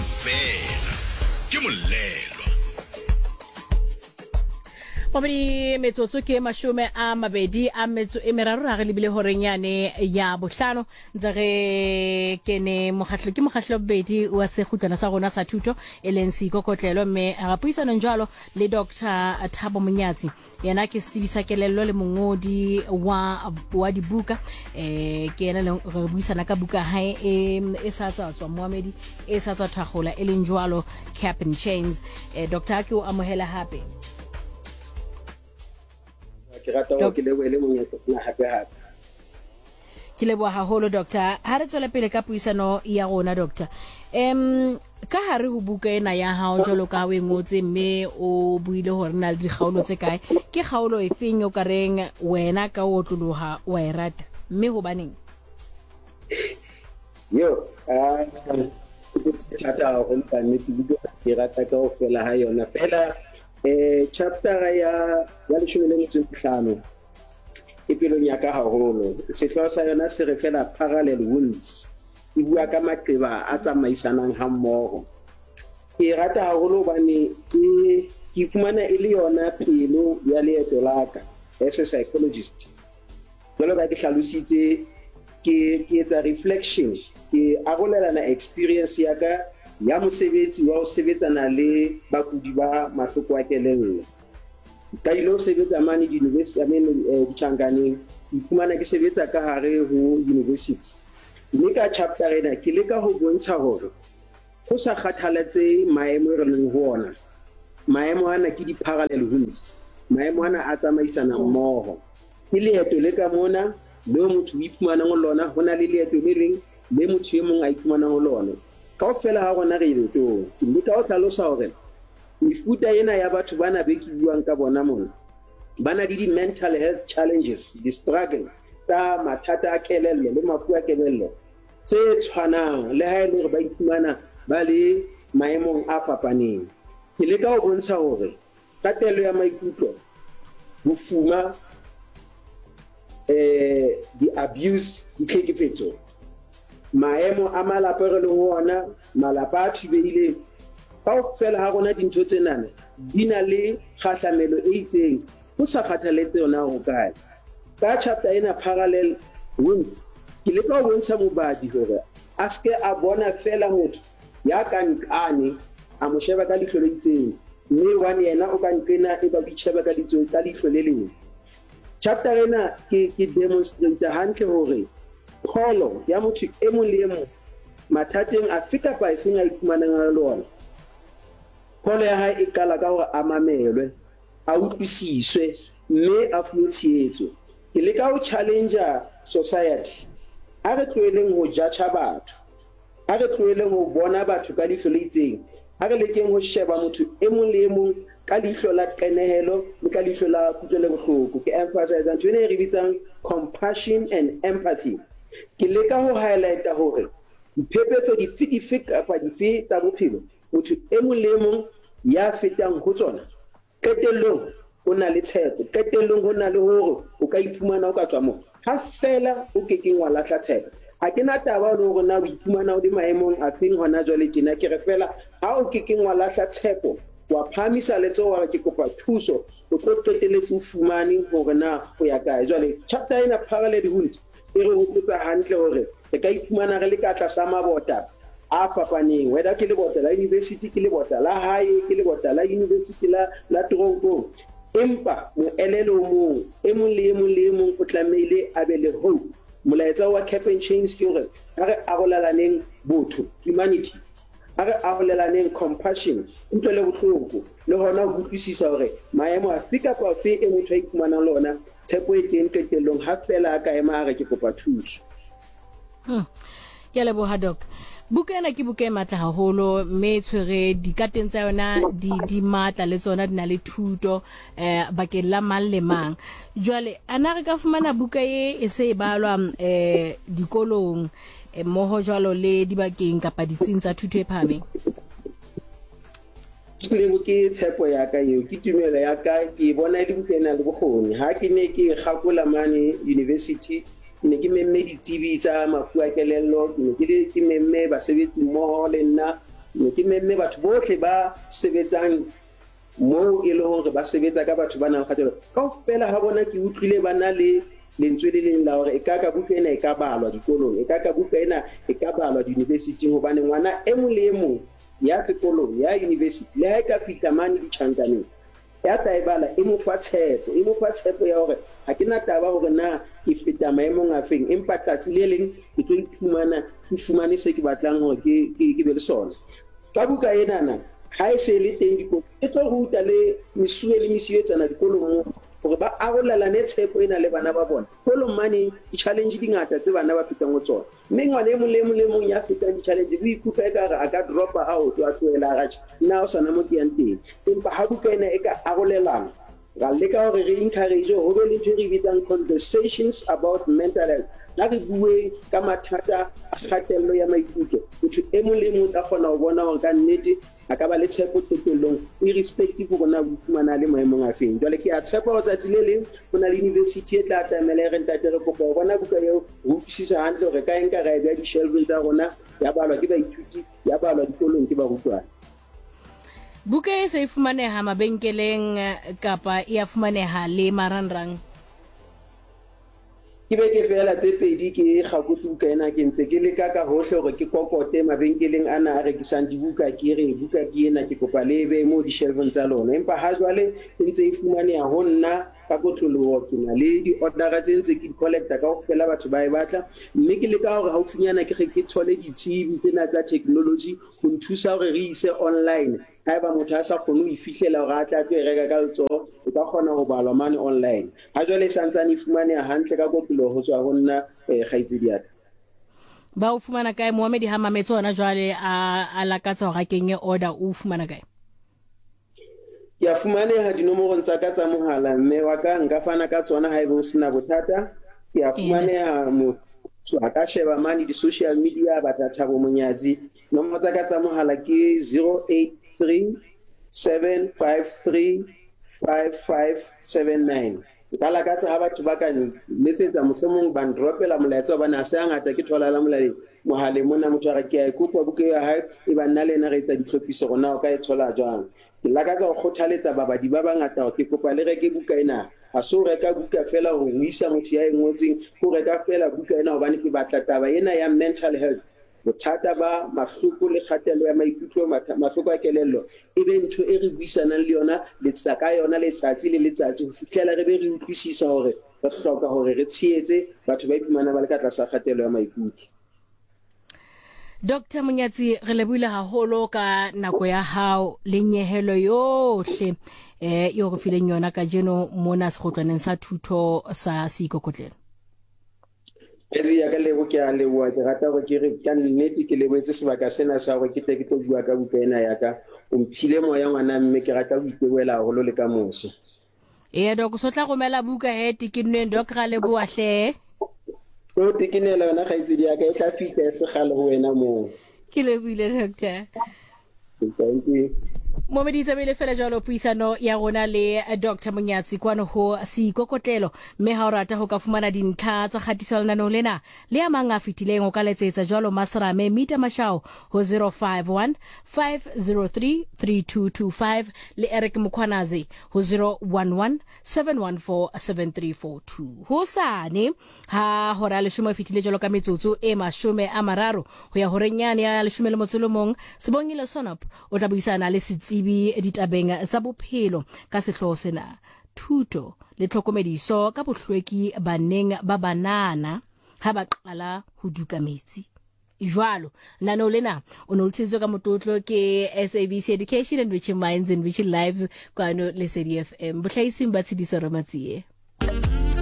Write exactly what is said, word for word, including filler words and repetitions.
fela ke molelo. Mabedi metsotso ke mashome a mabedi a metso e meraro ra re lebile horenyane ya bohlano ntse re kene mokgatlo ke mokgatlo bobedi wa sekhutlana sa rona sa thuto e leng Sikokotlelo mme a puisana njalo le Doctor Thabo Monyatsi yena ke setsibisa kelello le mongodi wa wa dibuka eh ke yena le re buisana ka buka hae e e sa tswa tswa Mohamedi e sa tswa thakgola e leng njwalo Cap and Chains. eh Doctor ke o amohela hape. Ke rata go ke lebele monyetla na hape hape. Ke leboha haholo Doctor. Ha re tswela pele ka puisano ya rona Doctor. Em ka hare ho buka ena ya hao jolo ka we ngotse mme o buile hore na le dikgaolo tse kae ke kgaolo e feng o ka reng wena ka o tloloha wa irata mme ho baneng? Yo ah tata ho nka mme ke rata ka ho fela ha yona fela eh chapter ya ya leshome le metso e hlano e pelong ya ka haholo sehlooho sa yona se re fela parallel wounds e bua ka maqeba a tsamaisanang ha mmoho. Ke rata haholo bane ke ke fumana e le yona pelo ya leeto la ka as a psychologist. Jwale ba ke hlalositse ke ke etsa reflection ke arolelana experience ya ka ya mosebetsi wa ho sebetsana le bakudi ba mahloko a kelello. Ka ilo sebetsa mane di university ya mena Ditjhankaneng ifumana ke sebetsa ka hare ho university. Mme ka chapter ena ke leka ho bontsha hore ho sa kgathalatse maemo re leng ho ona, maemo ana ke di parallel wounds, maemo ana a tsamaisana mmoho. Ke leeto le ka mona le motho o iphumana ho lona hona le leeto le leng le motho e mong a iphumana ho lona. Kaofela ha rona re ile to mme ka o tlalosa hore mefuta ena ya batho bana be ke buang ka bona mona bana le di mental health challenges, di struggle ta mathata a kelello le mafu a kelello tse tshwanang le ha ile re ba iphumana ba le maemong a fapaneng. Ke leka ho bontsha hore katello ya maikutlo, bofuma, eh di abuse, di tlhekefetso, maemo a malapa re le ho ona, malapa a thibehileng kaofela ha rona dintho tsenana di na le kgahlamelo e itseng ho sa kgathaletse yona ho kae. Ka chapter ena parallel wounds ke leka ho bontsha mobadi hore a ske a bona fela motho ya ka nkane a mo sheba ka leihlo le itseng mme wane yena o ka nkena e ba bitsheba ka ditso ka leihlo le leng. Chapter ena ke ke demonstrate hantle hore kholo ya motho e mong le e mong mathateng a fika pa efeng a iphumanang le lona. Kholo ya hae e kala ka hore a mamelwe, a utlwisiswe mme a fuwe tshehetso. Ke leka ho challenge society a re tloeleng ho judge batho, a re tloeleng ho bona batho ka leihlo le itseng, a re lekeng ho sheba motho e mong le e mong ka leihlo la qenehelo le ka leihlo la kutlwelo bohloko. Ke emphasize ntho ena e re bitsang compassion and empathy. Ke leka ho highlighta hore diphephetso di fifi kapa dife tsa bophelo motho e mong le mong ya fetang ho tsona qetellong o na le tshepo, qetellong ho na le hore o ka iphumana o ka tswa mo ha fela o kekeng wa lahla tshepo. Ha ke na taba le hore na o iphumana o di maemong a feng hona jwale ke na ke re fela ha o kekeng wa lahla tshepo wa phamisa letso wa ke kopa thuso o tlo qetelletse o fumane hore na o ya kae. Jwale chapter ena parallel wounds e re hopotsa hantle hore re ka iphumana re le ka tlasa mabota a fapaneng, whether ke le bota la university, ke le bota la hae, ke le bota la university la la toronkong, empa moelelo mong e mong le e mong le e mong o tlamehile a be le hope. Molaetsa wa Cap and Chains ke hore ha re arolelaneng botho, humanity, ha re arolelaneng compassion, ntlo le bohloko le hona ho utlwisisa hore maemo a fika pa fe e motho a iphumanang lona tshepo e teng qetellong ha fela a ka ema a re ke kopa thuso. Hmm. Ke a leboha Doc. Buka ena ke buka e matla haholo mme tshwere dikateng tsa yona di di matla le tsona di na le thuto eh bakeng la mang le mang. Jwale ana re ka fumana buka e e se e balwa eh dikolong e moho jwalo le dibakeng kapa ditsing tsa thuto e phahameng? Ke ke tshepo ya ka eo ke tumelo ya ka ke bona le buka ena le bokgoni ha ke ne ke kgakola mane university ne ke memme ditsebi tsa mafu a kelello, ke ne ke ke memme basebetsi mmoho le nna ne ke memme batho bohle ba sebetsang mo e le hore ba sebetsa ka batho ba nang kgatello kaofela ha bona ke utlwile ba na le lentswe le leng la hore e ka ka buka ena e ka balwa dikolong e ka ka buka ena e ka balwa di-university hobane ngwana e mong le e mong ya sekolong ya university le ha e ka fihla mane ditjhankaneng ya tla e bala e mo fa tshepo e mo fa tshepo ya hore ha ke na taba hore na ke feta maemong a feng empa tsatsi le leng ke tlo iphumana ke fumane se ke batlang hore ke ke be le sona ka buka enana ha e se le teng dikolo e tlo ruta le mesuwe le mesietsana dikolong mo hore ba arolelane tshepo ena le bana ba bona kolong mane di-challenge di ngata tse bana ba fetang ho tsona mme ngwana e mong le mong le mong ya fetang di-challenge o ikutlwa e ka re a ka dropa out a tlohela ratjhe nna o sana mo ke yang teng empa ha buka ena e ka arolelana ra leka hore re encourage ho be le ntho re bitsang conversations about mental health la re bue ka mathata a kgatello ya maikutlo motho e mong le mong a kgona ho bona hore ka nnete a ka ba le tshepo qetellong irrespective ho bona ho fumana le maemong a feng jwale ke a tshepa ho tsatsi le leng ho na le university e tla tlamela re ntate re kopa ho bona buka eo ho utlwisisa hantle hore ka enka ra e beha di-shelveng tsa rona ya balwa ke baithuti ya balwa dikolong ke barutwana buka e se e fumaneha mabenkeleng kapa e a fumaneha le marangrang ke be ke fela tse pedi ke gakotse buka ena ke ntse ke leka ka hohle hore ke kokote mabenkeleng ana a rekisang dibuka ke re buka ke ena ke kopa le be mo di-shelveng tsa lona empa ha jwale e ntse e fumaneha ho nna ka kotloloho ke na le di-ordera tse ntse ke di-collecta ka ofela batho ba e batla mme ke leka hore haufinyana ke re ke thole ditsebi tsena tsa technology ho nthusa hore re ise online haeba motho a sa kgone ho ifihlela hore a tla tlo e reka ka letsoho o ka kgona ho balwa mane online ha jwale e santsane e fumaneha hantle ka kotloloho ho tswa ho nna kgaitsedi ya ka ba o fumana kae Mohammed ha mametse ona jwale a lakatsa hore a kenye order o fumana kae ke a fumaneha dinomorong tsa ka tsa mohala mme wa ka nka fana ka tsona haeba o sena bothata ke a fumaneha motho a ka sheba mane di-social media ba tla Thabo Monyatsi nomoro tsa ka tsa mohala ke zero eight three seven five three five five seven nine ka lakatsa ha batho ba ka letsetsa mohlomong ba ndropela molaetsa ba na se ngata ke thola la molale mohale mona motho a re ke a ikutlwa buke ya hae e ba nna lena re etsa ditlhophiso rona o ka e thola jwang ke lakatsa go kgothaletsa babadi ba bangata ke kopa le reke buka ena a so reka buka fela ho isa motho ya ngotseng go reka fela buka ena hobane ke batla taba ena ya mental health bothata ba mahloko le kgatello ya maikutlo mahloko a kelello e be ntho e re buisanang le yona le tsa ka yona letsatsi le letsatsi ho fihlela re be re utlwisisa hore re hloka hore re tshehetse batho ba iphumana ba le ka tlasa kgatello ya maikutlo Doctor Monyatsi re lebohile haholo ka nako ya hao le nyehelo yohle eh yo go fileng yona ka jeno mona sekgotlwaneng sa thuto sa Seikokotlelo Ezi ya ka lebo ke a leboa ke rata go ke re ka nnete ke leboetse sebaka sena sa go ke tle ke tlo bua ka buka ena ya ka o mphile moya ngwana mme ke rata go itebela haholo le ka moso e dok so tla go mela buka he tikinwe dok ra leboa hle o tikinela yona khaitsedi ya ka e tla fitla se gale ho wena mo ke leboile doctor thank you Mohammed Tsabele fela jalo puisano ya rona le Doctor Monyatsi kwano ho Seikokotlelo mme ha o rata ho ka fumana dintlha tsa kgatiso lenaneo lena le a mang a fitileng o ka letsetsa jalo Masrame Mita Mashao ho zero five one five zero three three two two five le Eric Mukhwanazi ho zero one one seven one four seven three four two ho sane ha hora le shome fitile jalo ka metsotso e mashome a mararo ho ya horenyane ya le shome le motsolomong Sibongile Sonop o tla buisana le tsibi ditabeng tsa bophelo ka sehloho sena thuto le tlhokomediso ka bohlweki baneng ba banana ha ba qala ho duka metsi jwalo nano lena o no ltsitso ka mototlo ke S A B C Education, Enriching Minds, Enriching Lives kwano le C D F M bohlaising ba tshediso Ramatsie.